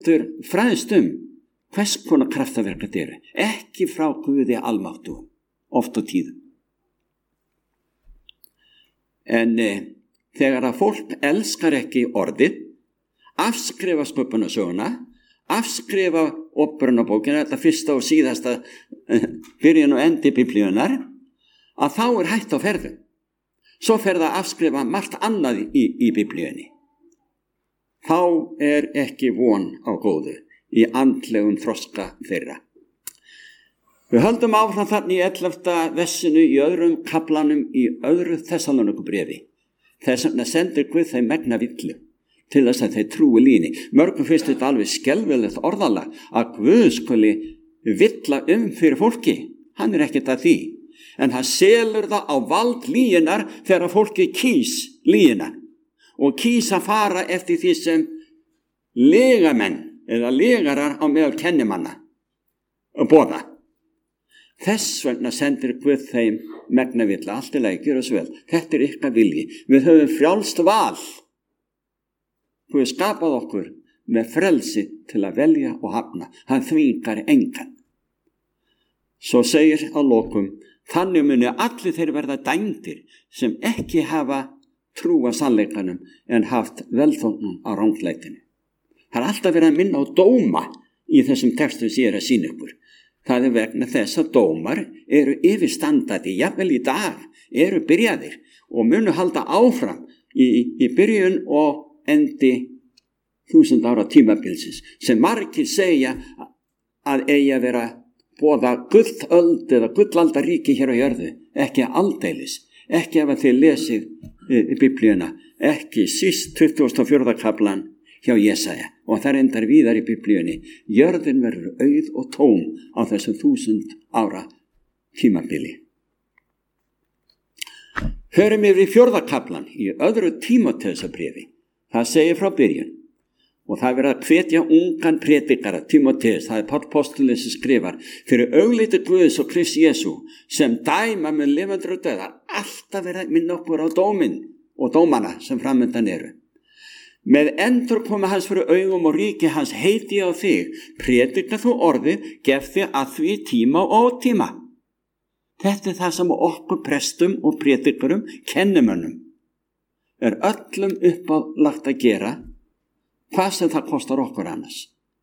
heldur fræðst hvers konar kraftaverk þetta eru, ekki frá Guði almáttugum, oft og tíðum. En þegar að fólk elskar ekki orðið, afskrifa sköpunarsöguna, afskrifa upprunabókina, þetta fyrsta og síðasta byrjun og endi Biblíunnar, að þá er hætt á ferðu. Svo fer það að afskrifa margt annað í Biblíunni. Þá er ekki von á góðu í andlegum þroska þeirra. Við höldum áfram þannig í 11. versinu í öðrum kaflanum í öðru Þessalóníkubréfi. Þess vegna sendir Guð þeim megna villu til þess að þeir trúi líni. Mörgum finnst þetta alveg skelfilegt orðalag að Guð skuli villa fyrir fólki. Hann er ekkert að því. En hann selur það á vald lýginar þegar fólki kýs lýgina og kýs að fara eftir því sem legamenn eða legarar á meðal kennimanna boða. Þess vegna sendir Guð þeim megna villu. Allt í lagi, gjörðu svo vel. Þetta er ykkar vilji. Við höfum frjálst val. Guð skapað okkur með frelsi til að velja og hafna. Hann þvingar engan. Svo segir að lokum, þannig muni allir þeir verða dæmdir sem ekki hafa trúa sannleikanum en haft velþóknun á ranglætinu. Það er alltaf verið að minna á dóma í þessum textum sem ég er að sýna ykkur. Það er vegna þess að dómar eru yfirstandandi, jafnvel í dag eru byrjaðir og munu halda áfram í byrjun og endi 1000 ára tímabilsins sem margir segja að eigi að vera boða gullöld eða gullaldaríki hér á jörðu, ekki aldeilis, ekki ef að þið lesið Biblíuna, ekki síst 24. kaflan hjá Jesaja og það endar víðar í Biblíunni. Jörðin verður auð og tóm á þessum 1000 ára tímabili. Hörum yfir í 4. kaflan í öðru Tímóteusarbréfi. Það segir frá byrjun og það verður að hvetja ungan predikara, Tímóteus, það er Páll postulinn sem skrifar, fyrir augliti Guðs og Krists Jesú sem dæma með lifandur og dauða, alltaf verður að minna okkur á dóminn og dómana sem framundan eru. Með endurkomi hans fyrir augum og ríki hans heiti á þig, predika þú orðið, gef þig að því tíma og ótíma. Þetta er það sem okkur prestum og predikurum, kennimönnum, er öllum uppálagt að gera, hvað sem það kostar okkur annars.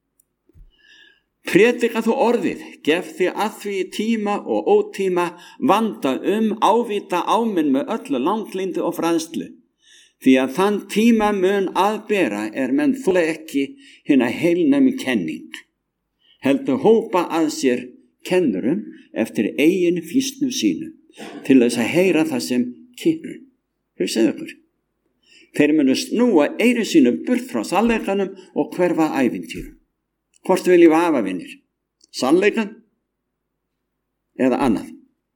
Predika þú orðið, gef þig að því tíma og ótíma, vanda ávita áminn með öllu langlindu og fræðslu. Því að þann tíma mun aðbera er menn þola ekki hina heilnæmi kenning. Heldur hópa að sér kennurum eftir eigin fýsnu sínu til þess að heyra það sem kynur. Hugsið ykkur. Þeir munu snúa eyru sínu burt frá sannleikanum og hverfa ævintýrum. Hvort viljum við hafa, vinir? Sannleikan eða annað?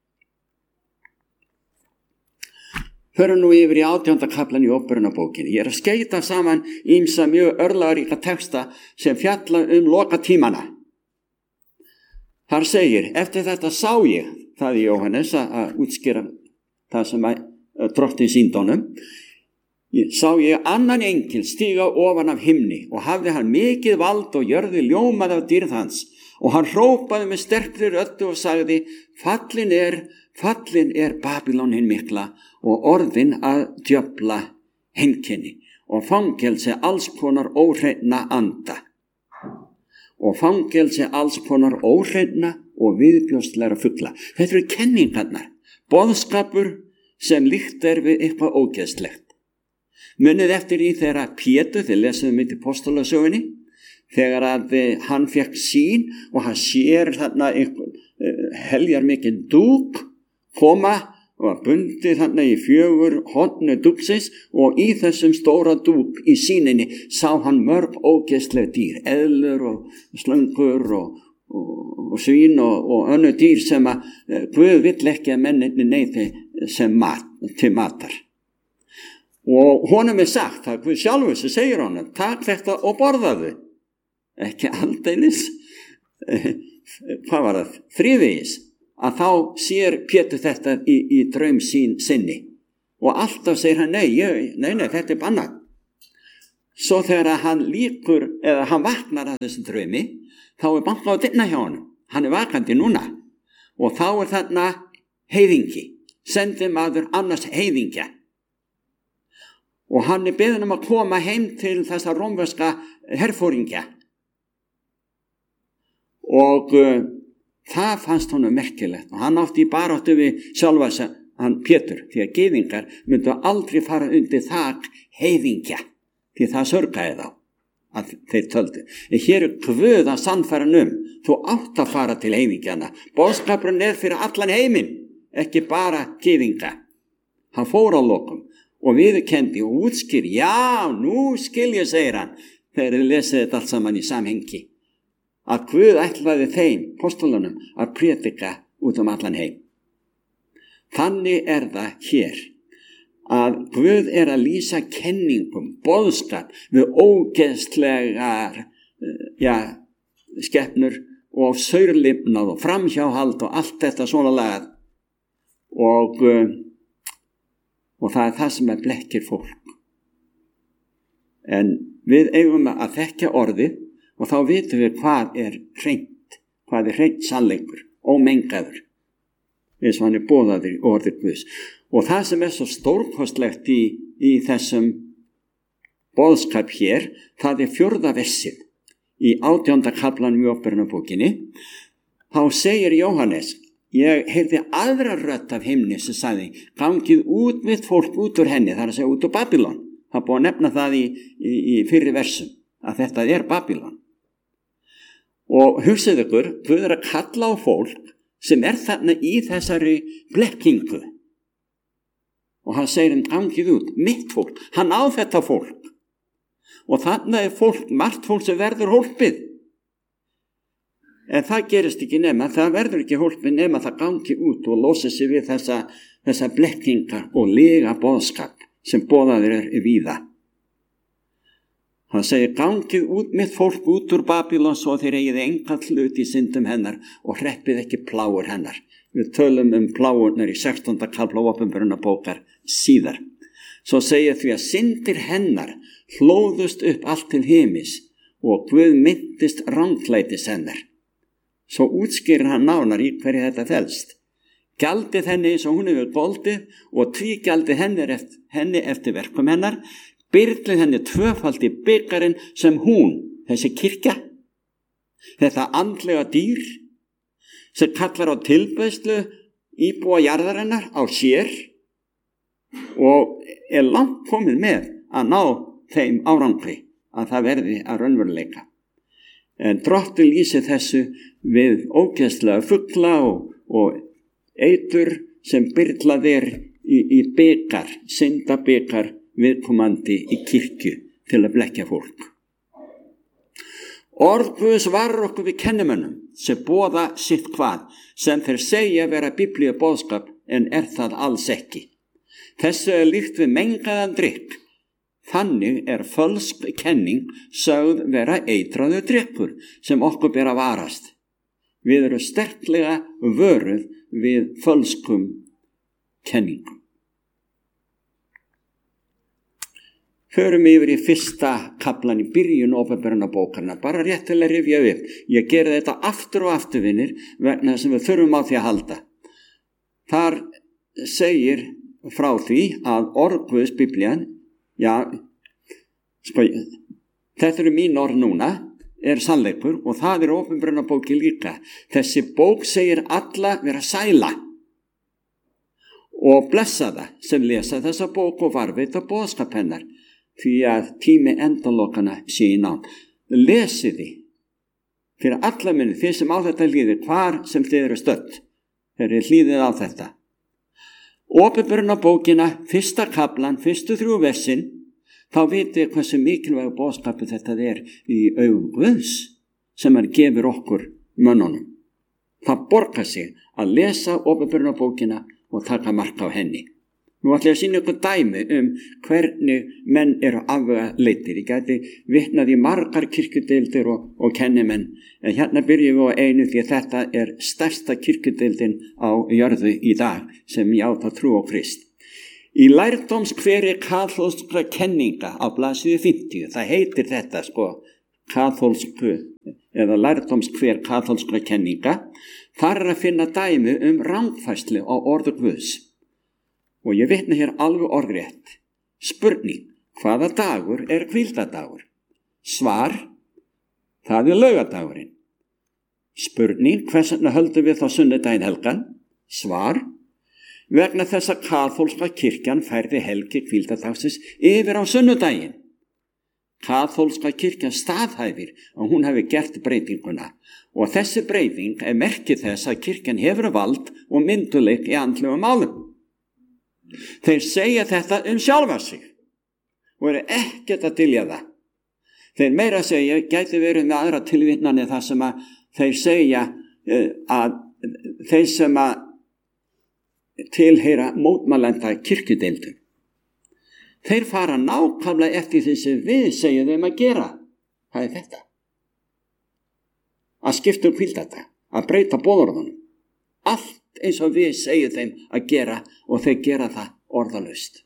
Förum nú yfir í 18. kaflan í upprunabókinni. Ég er að skeita saman ýmsa mjög örlagaríka texta sem fjalla lokatímana. Þar segir, eftir þetta sá ég, það er Jóhannes að útskýra það sem drottinn sýndi honum, sá ég annan engil stíga ofan af himni og hafði hann mikið vald og jörði ljómað af dýrð hans og hann hrópaði með sterkri röddu og sagði, fallin er Babylon hin mikla og orðin að djöfla heimkynni og fangelsi alls konar óhreinna anda og fangelsi alls konar óhreinna og viðbjóðslegra fugla. Þetta eru kenningarnar, boðskapur sem líkt er við eitthvað ógeðslegt. Munið eftir í þegar Pétur, þið lesiðum í Póstulasögunni, þegar að hann fekk sýn og hann sér þarna heljar mikinn dúk koma og var bundið þarna í 4 horn dúksins og í þessum stóra dúk í sýninni sá hann mörg ógeðsleg dýr, eðlur og slöngur og svín og önnur dýr sem að Guð vill ekki að menninni neyti sem til matar. Og honum er sagt, það Guð sjálfur sem segir honum, takk þetta og borðaðu. Ekki aldeilis, hvað var það, þrívegis, að þá sér Pétur þetta í draum sinni og alltaf segir hann, nei, þetta er bannað. svo þegar hann líkur eða hann vaknar að þessum draumi, þá bankað á dyrnar hjá honum. Hann vakandi núna og þá þarna heiðingi, sendimaður annars heiðingja. Og hann beðinn að koma heim til þessa rómverska herfóringja. Og það fannst honum merkilegt og hann átti í baráttu við sjálfa sig, hann Pétur, því að gyðingar myndu aldrei fara undir þak heiðingja, því það sörgaði þá að þeir töldu. En hér Guð að sannfæra þú átt að fara til heiðingjana. Boðskapurinn fyrir allan heiminn, ekki bara gyðinga. Hann fór á lokum og viðurkenndi og útskýr, já, nú skil ég, segir hann, þegar þið lesið þetta allt saman í samhengi, að Guð ætlaði þeim, postulunum, að prédika út allan heim. Þannig það hér, að Guð að lýsa kenningum, boðskap við ógeðslegar, skepnur og saurlifnað og framhjáhald og allt þetta svona lagað. Og það það sem blekkir fólk. En við eigum að þekkja orðið og þá vitum við hvað hreint, hvað hreint sannleikur, ómengaður, eins og hann boðaður í orðið Guðs. Og það sem svo stórkostlegt í þessum boðskap hér, það 4. versið í 18. kaflanum í Åpenbarabókinni. Þá segir Jóhannes, ég heyrði aðra rödd af himni sem sagði, gangið út mitt fólk út úr henni, það að segja út úr Babylon. Það búið að nefna það í fyrri versum, að þetta Babylon. Og hugsið ykkur, Guð að kalla á fólk sem þarna í þessari blekkingu. Og hann segir gangið út, mitt fólk, hann á þetta fólk. Og þarna fólk, margt fólk sem verður hólpið. En það gerist ekki nema, það verður ekki hólpið nema það gangi út og losi sig við þessa blekkingar og lega boðskap sem boðaður víða. Hann segir, gangið út mitt fólk út úr Babylon svo þeir eigið engan hlut í syndum hennar og hreppið ekki plágur hennar. Við tölum plágurnar í 16. kafla Åpenbarabókar síðar. Svo segir því að syndir hennar hlóðust upp allt til himis og Guð minntist ranglætis hennar. Svo útskýrir hann nánar í hverju þetta felst. Gjaldið henni eins og hún hefur goldið og tvígjaldið henni eftir verkum hennar, byrlið henni tvöfaldi byggarinn sem hún, þessi kirkja, þetta andlega dýr, sem kallar á tilbeiðslu íbúa jarðarinnar á sér og langt komið með að ná þeim árangri að það verði að raunveruleika. En Drottinn lýsir þessu við ógeðslega fugla og eitur sem byrlað í byggar, syndabyggar viðkomandi í kirkju til að blekkja fólk. Orð Guðs varar okkur við kennimönnum sem boða sitt hvað, sem þeir segja vera biblíu boðskap en það alls ekki. Þessu líkt við mengaðan drykk. Þannig fölsk kenning sögð vera eitraður drykkur sem okkur ber að varast. Við erum sterklega vöruð við fölskum kenningum. Förum yfir í 1. kaflan í byrjun Åpenbarabókarinnar, bara rétt til að rifja upp. Ég geri þetta aftur og aftur, vinir, vegna þess að við þurfum á því að halda. Þar segir frá því að orð Guðs Biblían, þetta mín orð núna, sannleikur og það Åpenbarabókin líka. Þessi bók segir alla vera sæla og blessa það sem lesa þessa bók og varveita boðskap hennar. Því að tími endalokana sé í náð. Lesið því fyrir alla minni, þið sem á þetta hlýðir, hvar sem þið stödd, þeir hlýðið á þetta. Åpenbarabókina, 1. kaflan, 1. 3 versin, þá vitið hversu mikilvæg boðskapu þetta í augum Guðs sem gefur okkur mönnunum. Það borgar sig að lesa Åpenbarabókina og taka mark á henni. Nú ætla ég að sýna ykkur dæmi hvernig menn afvegaleitir. Ég gæti vitnað í margar kirkjudeildir og kennimenn, en hérna byrjum við á einu því að þetta stærsta kirkjudeildin á jörðu í dag sem játa trú á Krist. Í lærdómskveri kaþólskra kenninga á blaðsíðu 50, það heitir þetta kaþólsku eða lærdómskver kaþólskra kenninga, þar að finna dæmi rangfærslu á orðu Guðs. Og ég vitna hér alveg orðrétt. Spurning, hvaða dagur hvíldadagur? Svar, það laugardagurinn. Spurning, hvers vegna höldum við þá sunnudaginn helgan? Svar, vegna þess að kaþólska kirkjan færði helgi hvíldadagsins yfir á sunnudaginn. Kaþólska kirkjan staðhæfir að hún hafi gert breytinguna og þessi breyting merki þess að kirkjan hefur vald og myndugleik í andlegum málum. Þeir segja þetta sjálfa sig og eru ekkert að dylja það. Þeir meira segja, gæti verið með aðra tilvitnanir þar sem að þeir segja að þeir sem að tilheyra mótmælenda kirkjudeildum, þeir fara nákvæmlega eftir því sem við segjum þeim að gera. Það er þetta. Að skipta hvíldadag, að breyta boðorðunum. Allt eins og við segjum þeim að gera og þeir gera það orðalaust.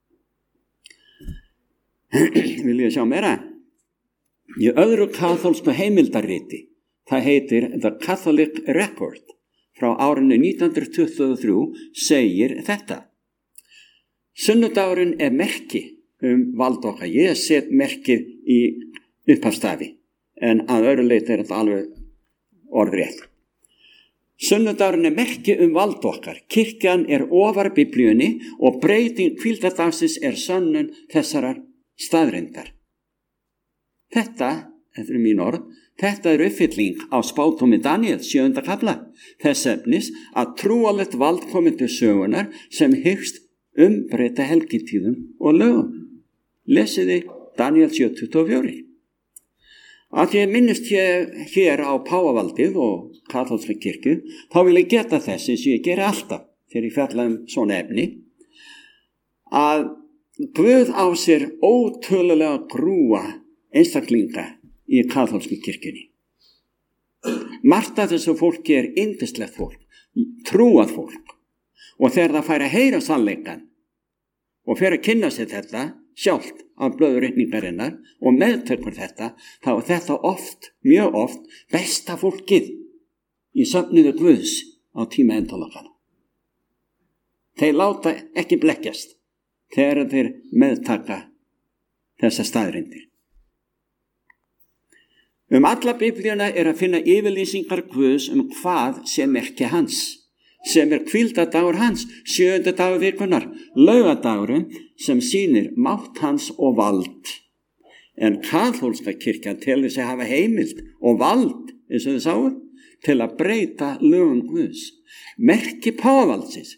Vil ég sjá meira? Í öðru kaþólsku heimildarriti, það heitir The Catholic Record, frá árinu 1923, segir þetta. Sunnudagurinn merki vald okkar. Ég set merkið í upphafstafi, en að öðru leyti þetta alveg orðrétt. Sunnudagurinn merki vald okkar. Kirkjan ofar Biblíunni og breyting hvíldadagsins sönnun þessarar staðreyndar. Þetta mín orð, þetta uppfylling á spádómi Daniel 7. kafla. Þess efnis að trúarlegt vald komi til sögunar sem hyggst breyta helgitíðum og lögum. Lesiði Daniel 7:24. Að ég minnist hér á páfavaldið og kaþólska kirkju, þá vil ég geta þess eins og ég geri alltaf þegar ég fjalla svona efni, að Guð á sér ótölulega grúa einstaklinga í kaþólsku kirkjunni. Margt af þessu fólki yndislegt fólk, trúað fólk, og þegar það fær að heyra sannleikann og fer að kynna sér þetta sjálft af blöðureikningarinnar og meðtökur þetta, þá þetta mjög oft besta fólkið í söfnuðu Guðs á tíma endalokana. Þeir láta ekki blekkjast þegar þeir meðtaka þessa staðreyndir. Alla Biblíuna að finna yfirlýsingar Guðs hvað sem merki hans, sem hvíldadagur hans, 7. dagur vikunnar, laugadagurinn sem sýnir mátt hans og vald. En kaþólska kirkjan telur sig hafa heimild og vald, eins og þið sáu, til að breyta lögum Guðs. Merki páfavaldsins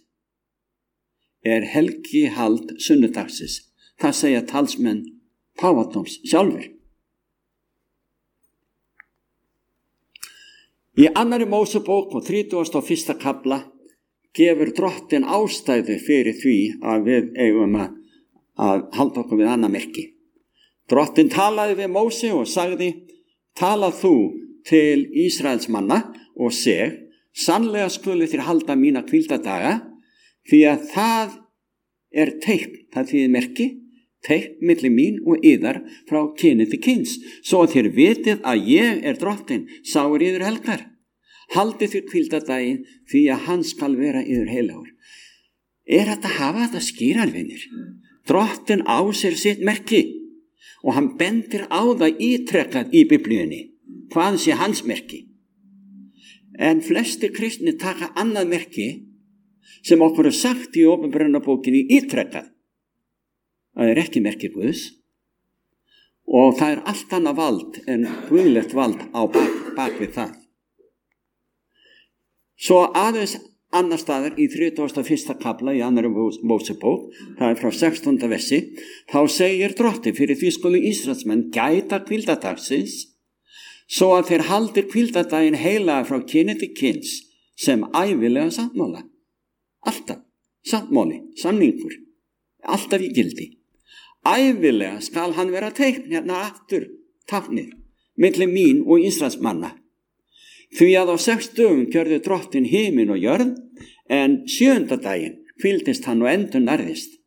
helgihald sunnudagsins. Það segja talsmenn páfadóms sjálfur. Í 2. Mósebók og 31. kafla gefur Drottinn ástæðu fyrir því að við eigum að halda okkur við annað merki. Drottinn talaði við Móse og sagði, tala þú til Ísraels manna og seg, sannlega skulu þér halda mína hvíldadaga, því að það teikn, það þýðir merki, teikn milli mín og yðar frá kyni til kyns, svo að þér vitið að ég Drottinn, sáir yður helgar. Haldið þér hvíldadaginn því að hann skal vera yður heilagur. Þetta hafa þetta skýrarvinir. Drottinn á sér sitt merki og hann bendir á það ítrekkað í Biblíunni, hvað sé hans merki. En flestir kristnir taka annað merki sem okkur sagt í Opinberunarbókinni ítrekkað. Það ekki merki Guðs og það allt annað vald en guðlegt vald á bak við það. Svo aðeins annar staðar í 31. kafla í 2. Mósebók, það frá 16. versi, þá segir Drottinn, fyrir því skulu Ísraelsmenn gæta hvíldadagsins, svo að þeir haldir hvíldadaginn heilaga frá kyni til kyns sem ævilega sáttmála. Alltaf, sáttmáli, samningur, alltaf í gildi. Ævilega skal hann vera teikn aftur, táknið, milli mín og Ísraelsmanna. Því að á 6 dögum gjörði Drottinn himin og jörð, en 7. daginn hvíldist hann og endur nærðist.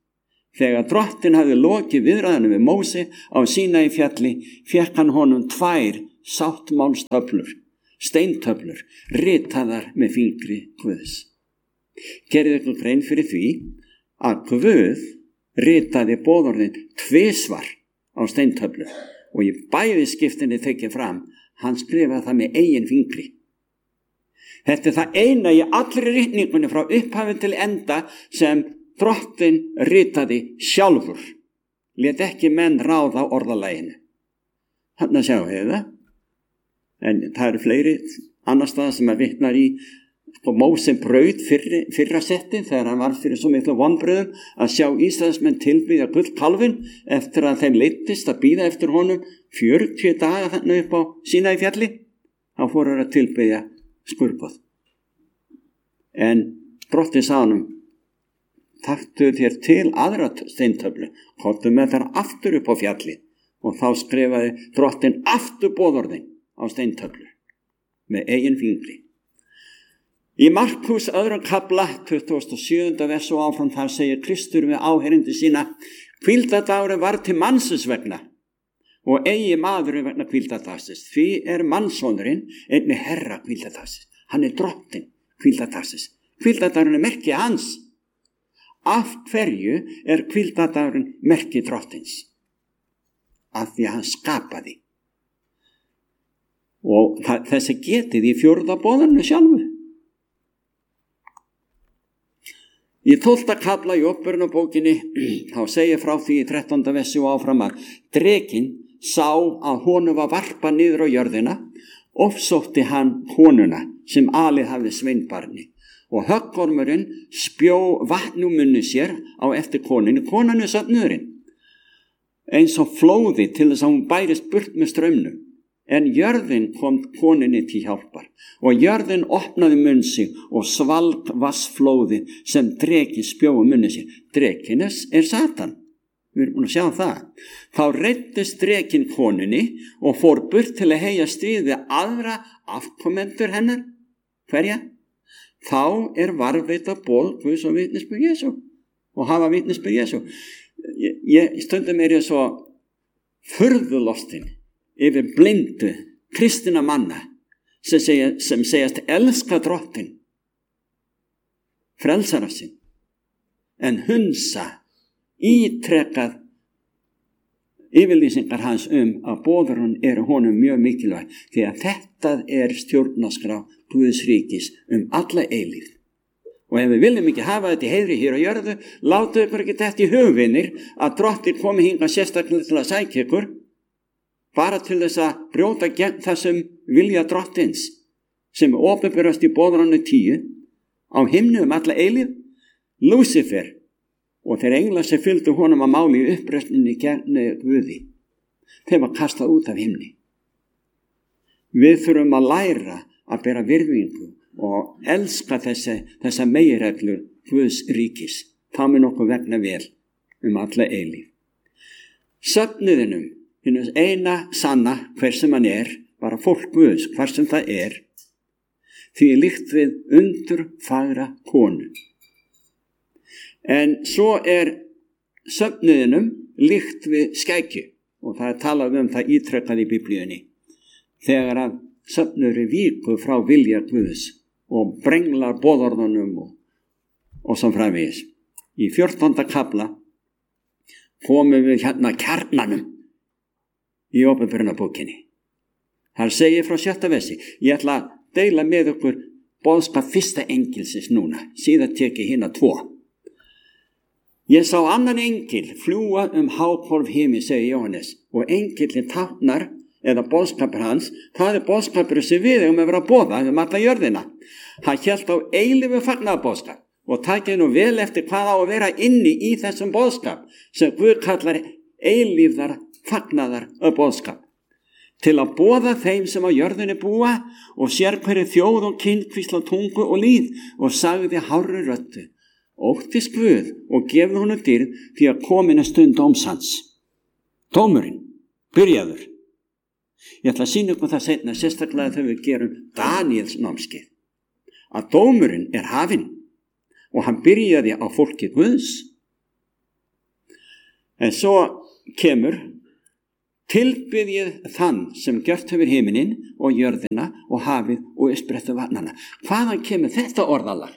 Þegar drottinn hafði lokið viðræðinu við Móse á Sínaí fjalli, fékk hann honum 2 sáttmálstöflur, steintöflur, ritaðar með fingri Guðs. Gerið ykkur grein fyrir því að Guð ritaði boðorðin 2 á steintöflur og í bæði skiptinni tekið fram, hann skrifaði það með eigin fingri. Þetta það eina í allri ritningunni frá upphafi til enda sem drottinn ritaði sjálfur, lét ekki menn ráða á orðalaginu. Þarna sjáum við það, en það eru fleiri annars staðar sem vitnar í Móse braut fyrra setti þegar hann var fyrir svo miklu vonbrigðum að sjá Ísraelsmenn tilbiðja gullkálfinn eftir að þeim leiddist að bíða eftir honum 40 daga þannig upp á Sínaí fjalli. Þá fóru að tilbiðja skurboð. En drottinn sagði honum, taktu þér til aðra steintöflu, komdu með þær aftur upp á fjalli, og þá skrifaði drottinn aftur boðorðin á steintöflu með eigin fingri. Í Markús 2. kafla 27. vers og áfram þar segir Kristur við áheyrendur sína, hvíldardagurinn var til mannsins vegna og eigi maðurinn vegna hvíldardagsins. Því mannssonurinn einnig herra hvíldardagsins. Hann drottinn hvíldardagsins. Hvíldardagurinn merki hans. Af hverju hvíldardagurinn merki drottins? Af því að hann skapaði. Og þessi getið í 4. boðorðinu sjálfu. Í 12. kafla í upprunabókinni þá segir frá því í 13. versi og áfram að drekinn sá að honum var varpað niður á jörðina, ofsótti hann konuna sem alið hafði sveinbarni og höggormurinn spjó vatn úr munni sér á eftir konunni, konan satt niðurinn eins og flóði til þess að hún bærist burt með straumnum. En jörðin kom konunni til hjálpar og jörðin opnaði munn sig og svalg vassflóði sem drekinn spjói munni sér. Drekinn Satan. Við erum búin að sjá það. Þá reiddist drekinn konunni og fór burt til að heyja stríð við aðra afkomendur hennar. Hverja? Þá varðveita boð Guðs og vitnisburð Jesú og hafa vitnisburð Jesú. Ég stundum ég svo furðulostin yfir blindu kristina manna sem segjast elska drottinn, frelsara sinn, en hunsa ítrekað yfirlýsingar hans að boðorðin honum mjög mikilvæg því að þetta stjórnarskrá Guðs ríkis alla eilífð. Og ef við viljum ekki hafa þetta í heiðri hér á jörðu, látu ykkur ekki þetta í hugvinir að drottinn komi hingað sérstaklega til að sækja ykkur, bara til þess að brjóta gegn þessum vilja drottins sem opinberast í boðorðinu 10 á himnu alla eilífð, Lúsifer og þeir englar sem fylgdu honum að máli í uppreisninni gegn Guði. Þeir var kastað út af himni. Við þurfum að læra að bera virðingu og elska þessa meginreglur Guðs ríkis. Það mun okkur vegna vel alla eilífð. Söfnuðinum hinn eina sanna hver sem hann bara fólk Guðs, hver sem það því líkt við undurfagra konu. En svo söfnuðinum líkt við skækju og það talað það ítrekkað í Biblíunni. Þegar að söfnuður víkur frá vilja Guðs og brenglar boðorðunum og svo framvegis. Í 14. kafla komum við kjarnanum í opinberunarbókinni. Þar segir frá 7. versi, ég ætla að deila með okkur boðskap fyrsta engilsins núna, síðan teki hina 2. Ég sá annan engil fljúga háhvolf himi, segir Jóhannes, og engilin táknar eða boðskapur hans, það boðskapur sem við eigum að vera að boða alla jörðina. Hann hélt á eilífu fagnaðarboðskap og takið nú vel eftir hvað á að vera inni í þessum boðskap sem Guð kallar eilífðar fagnaðar boðskap. Til að boða þeim sem á jörðinni búa og sér hverju þjóð og kyn, kvísla, tungu og líð og sagði hárri röddu, óttist Guð og gefðu honum dýrð því að komin stund dómsans. Dómurinn, byrjaður. Ég ætla að sýna ykkur það seinna, sérstaklega þegar við gerum Daníels námskeið, að dómurinn hafinn og hann byrjaði á fólki Guðs. En svo kemur: tilbiðið þann sem gjört hefur himinin og jörðina og hafið og uppsprettu vatnana. Hvaðan kemur þetta orðalag?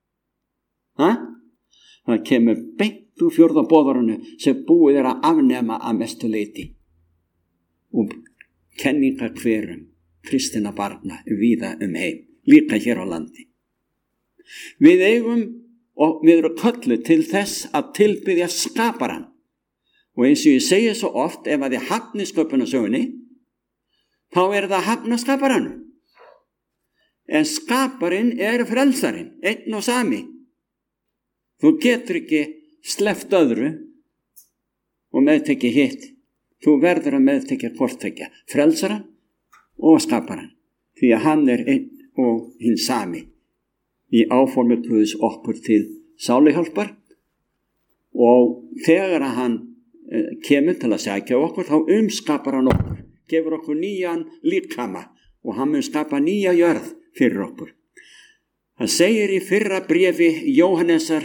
Það kemur beint úr 4. boðorðinu sem búið að afnema að mestu leyti og kenningakverum kristinna barna víða heim, líka hér á landi. Við eigum og við erum kölluð til þess að tilbiðja skaparann. Og eins og ég segi svo oft, ef að þið hafni sköpunarsögunni, þá það að hafna skaparann. En skaparinn frelsarinn, einn og sami. Þú getur ekki sleppt öðru og meðtekja hitt. Þú verður að meðtekja hvorttveggja, frelsarann og skaparann. Því að hann einn og hinn sami í áformi Guðs okkur til sáluhjálpar. Og þegar að hann kemur til að sækja okkur, þá umskapar hann okkur, gefur okkur nýjan líkama og hann mun skapa nýja jörð fyrir okkur. Það segir í fyrra bréfi Jóhannesar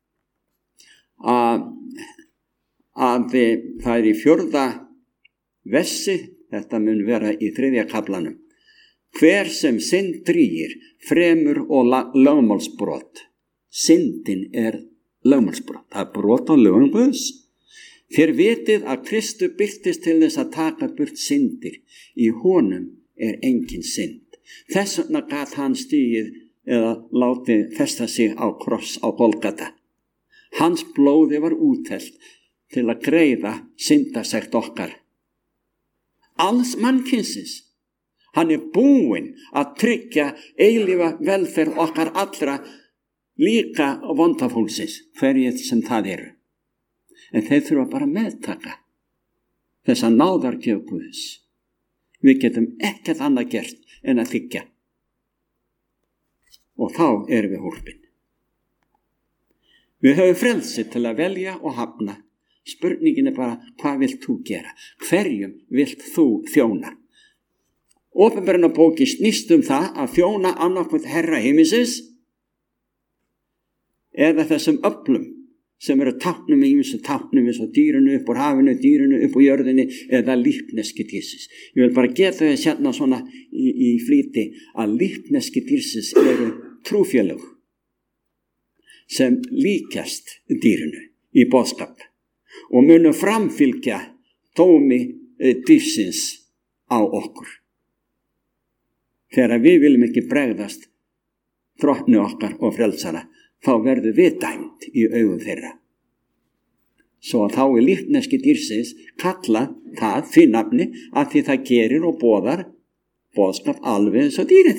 að það í 4. versi, þetta mun vera í 3. kaflanum: hver sem synd drýgir fremur og lögmálsbrot. Syndin lögmálsbrot, það brot á lögum Guðs. Þér vitið að Kristur birtist til þess að taka burt syndir. Í honum engin synd. Þess vegna gat hann stigið eða látið festa sig á kross á Golgata. Hans blóði var úthellt til að greiða syndasekt okkar. Alls mannkynsins. Hann búinn að tryggja eilífa velferð okkar allra, líka vondafólksins, hverjir sem það eru. En þeir þurfa bara að meðtaka þessa náðargjöf Guðs. Við getum ekkert annað gert en að þiggja. Og þá erum við hólpin. Við höfum frelsi til að velja og hafna. Spurningin bara: hvað vilt þú gera? Hverjum vilt þú þjóna? Opinberunarbókin snýst það að þjóna annarkvæmt Herra himinsins eða þessum öflum sem eru táknum í ýmsum táknum, eins og dýrinu upp úr hafinu, dýrinu upp úr jörðinni, eða lífneski dýrsins. Ég vil bara geta þess hérna svona í flýti að lífneski dýrsins eru trúfélög sem líkjast dýrinu í boðskap og munu framfylgja dómi dýrsins á okkur. Þegar við viljum ekki bregðast drottni okkar og frelsara, þá verður við dæmt í augum þeirra. Svo þá lífneski dýrsins kalla það því nafni að því það gerir og boðar boðskap alveg eins og dýrið.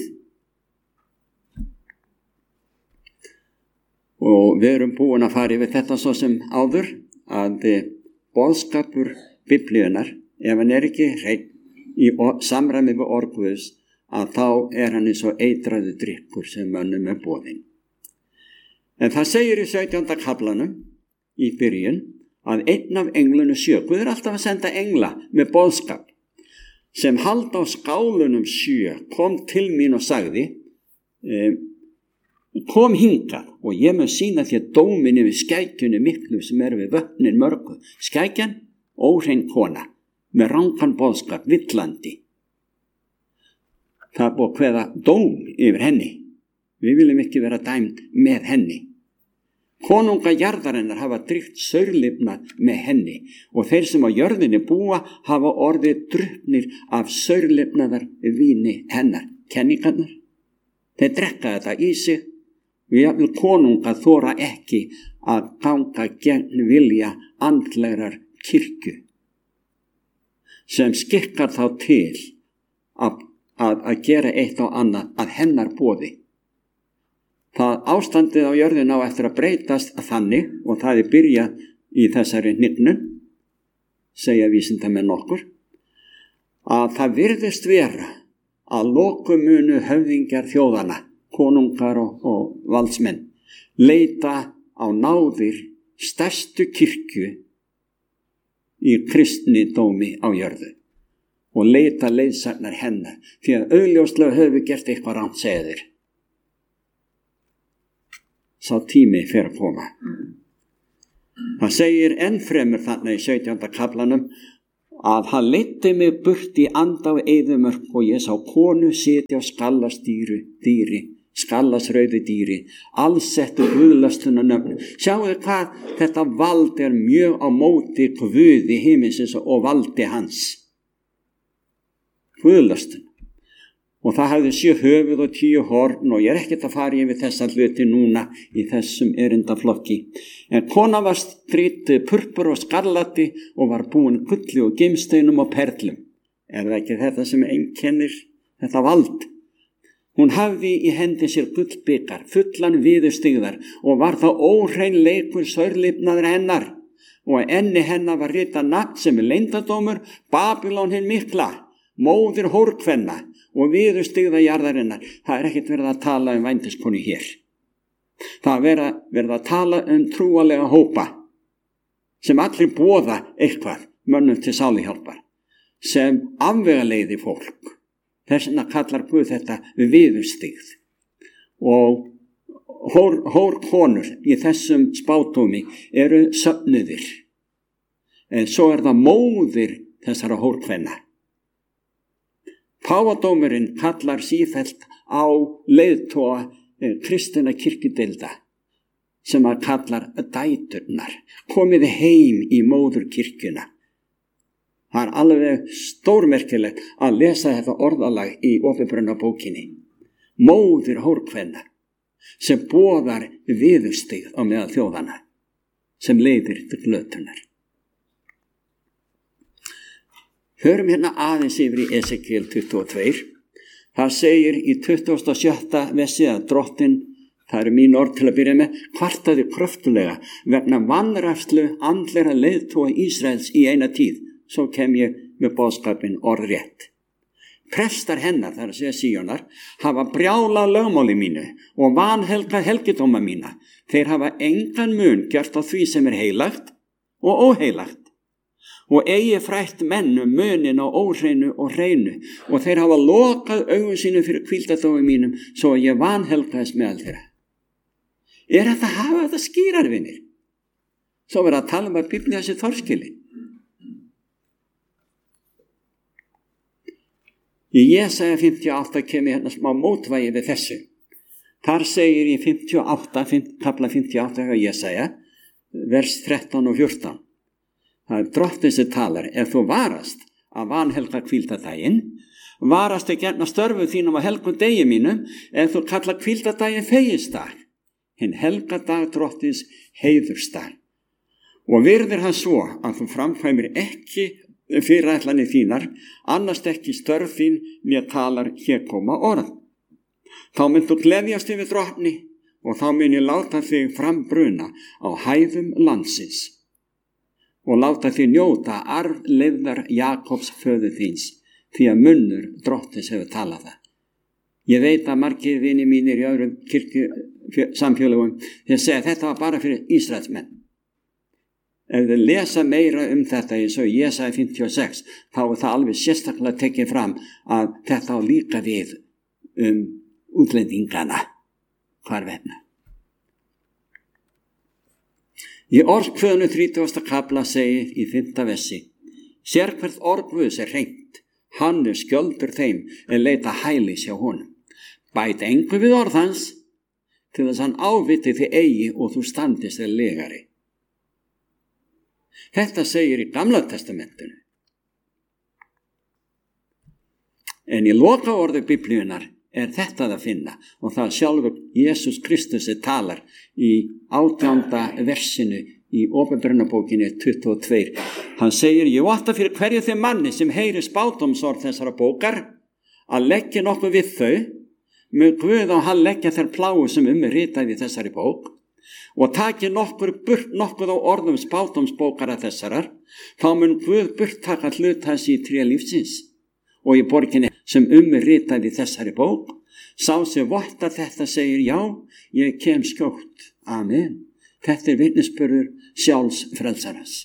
Og við erum búin að fara yfir þetta svo sem áður, að boðskapur Biblíunar, ef hann ekki hreinn í samræmi við orð Guðs, að þá hann eins og eitraður drykkur sem mönnum boðinn. En það segir í 17. kaflanum í byrjun að einn af englunum 7, Guð alltaf að senda engla með boðskap, sem halda á skálunum 7, kom til mín og sagði: kom hingað og ég mun sýna þér dómin yfir skækjunni miklu sem við vötnin mörgu. Skækjan, óhrein kona, með rangan boðskap, villandi. Það búið kveða dóm yfir henni. Við viljum ekki vera dæmd með henni. Konunga jarðarinnar hafa drygt saurlifnað með henni og þeir sem á jörðinni búa hafa orðið drukknir af saurlifnaðar víni hennar. Kenningarnar, þeir drekka þetta í sig og jafnvel konunga þora ekki að ganga gegn vilja andlegrar kirkju sem skikkar þá til að gera eitt og annað að hennar boði. Það ástandið á jörðin á eftir að breytast að þannig, og það byrjað í þessari hnignun, segja vísindamenn okkur, að það virðist vera að lokum munu höfðingjar þjóðana, konungar og valdsmenn, leita á náðir stærstu kirkju í kristni dómi á jörðu og leita leiðsagnar hennar, því að augljóslega höfum við gert eitthvað rangt, segja þeir. Sá tími fer að koma. Það segir ennfremur þannig í 17. kaflanum að hann leiddi mig burt í anda á eyðimörk og ég sá konu sitja á skallasrauðu dýri, allsettu guðlastuna nöfn. Sjáu hvað þetta vald mjög á móti Guði himinsins og valdi hans. Guðlastuna. Og það hafði 7 höfuð og 10 horn og ég ekkert að fara yfir þessa hluti núna í þessum erindaflokki. En kona var skrýdd purpur og skarlati og var búin gulli og gimsteinum og perlum. Er það ekki þetta sem einkennir þetta vald? Hún hafði í hendi sér gullbikar, fullan viðurstyggðar og var það óhreinleikur saurlifnaður hennar. Og enni hennar var ritað nafn sem leyndardómur, Babylon hin mikla, móðir hórkvenna og viðurstyggða jarðarinnar. Það er ekkert verið að tala um vændiskonu hér. Það er verið að tala um trúalega hópa sem allir boða eitthvað mönnum til sáluhjálpar, sem afvegaleiði fólk. Þess vegna kallar Guð þetta viðurstyggð. Og hórkonur í þessum spádómi eru söfnuðir. En svo er það móðir þessara hórkvenna. Páfadómurinn kallar sífellt á leiðtoga kristinna kirkjudeilda sem að kallar dæturnar. Komiði heim í móður kirkjuna. Það er alveg stórmerkilegt að lesa þetta orðalag í Opinberunarbókinni. Móðir hórkvenna sem boðar viðurstyggð á meðal þjóðana sem leiðir til glötunar. Hörum hérna aðeins yfir í Esekiel 22. Það segir í 27. versi að Drottinn, það eru mín orð til að byrja með, kvartaði kröftulega vegna vanrækslu andlega leiðtoga Ísraels í eina tíð. Svo kem ég með boðskapinn orðrétt. Prestar hennar, það er að segja Síonar, hafa brjálað lögmáli mínu og vanhelgað helgidóma mína. Þeir hafa engan mun gert á því sem er heilagt og óheilagt. Og eigi frætt menn munin á óhreinu og hreinu og þeir hafa lokað augun sínu fyrir hvíldardómi mínum svo að ég vanhelgaðist meðal þeirra. Er þetta að hafa þetta skýrar, vinir? Svo verður að tala að Biblía sé torskili. Í Jesaja 58 kemur hérna smá mótvægi við þessu. Þar segir í 58, kafla 58 af Jesaja, vers 13 og 14. Það er Drottinn sem talar, ef þú varast að vanhelga hvíldardaginn, varast ekki að störfu þínum á helgum degi mínum, ef þú kalla hvíldardaginn fegisdag, hinn helgadag Drottins heiðursdag. Og virðir hann svo að þú framkvæmir ekki fyrirætlanir þínar, annast ekki störf þín né talar hér koma orð. Þá mynd þú gleðjast yfir Drottni og þá mun ég láta þig frambruna á hæðum landsins og láta þig njóta arfleifðar Jakobs föður þíns, því að munnur Drottins hefur talað það. Ég veit að margir vinir mínir í öðrum kirkjusamfélögum þeir segja að þetta var bara fyrir Ísraelsmenn. Ef þið lesa meira þetta eins og Jesaja 56, þá er það alveg sérstaklega tekið fram að þetta á líka við útlendingana hvarvetna. Í orðkvöðnu 30. kafla segir í 5. versi: Sérhvert orð Guðs er hreint, hann er skjöldur þeim en leita hælis hjá honum. Bæt engu við orð hans til þess hann áviti þig eigi og þú standist þig legari. Þetta segir í Gamla testamentinu. En í lokaorðu Biblíunnar er þetta að finna og það sjálfur Jesús Kristus talar í 18. versinu í Opinberunarbókinni 22. Hann segir, ég votta fyrir hverju þeim manni sem heyri spádómsorð þessara bókar að leggja nokkuð við þau, með Guð og hann leggja þær pláu sem ritaði í þessari bók og taki nokkuð á orðum spádómsbókara þessarar, þá mun Guð burt taka hlut hans í tré lífsins. Og í borginni sem ritaði í þessari bók, sá sem votta þetta segir, já, ég kem skjótt. Amen. Þetta er vitnisburður sjálfs frelsarans.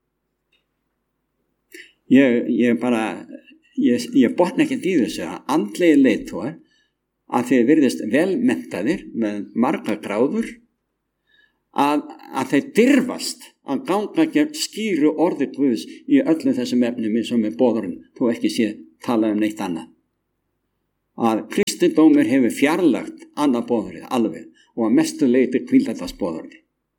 Ég botna ekkert í þessu að andlegi leiðtogar að þeir virðist vel menntaðir með marga gráður, að þeir dirfast að ganga gegn skýru orði Guðs í öllum þessum efnum eins og með boðorðum, þó ekki sé talað neitt annað. Að kristindómur hefur fjarlægt annað boðorðið alveg og að mestu leyti hvíldardagsboðorðið.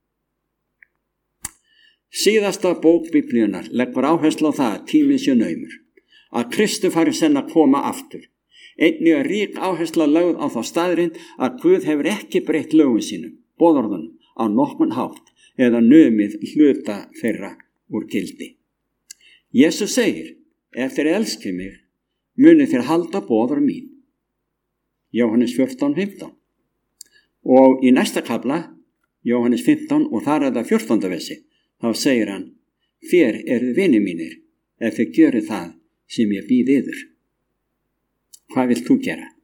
Síðasta bók Biblíunnar leggur áherslu á það að tíminn sé naumur, að Kristi fari senn að koma aftur. Einnig er rík áhersla lögð á þá staðrind að Guð hefur ekki breytt lögum sínum, boðorðunum, á nokkurn hátt eða numið hluta þeirra úr gildi. Jesús segir, ef þeir elski mig, muni þeir halda boðorð mín. Jóhannes 14:15. Og í næsta kafla, Jóhannes 15 og þar er það 14. versi, þá segir hann, þér eruð vinir mínir ef þið gjörið það sem ég býð yður. Hvað vilt þú gera?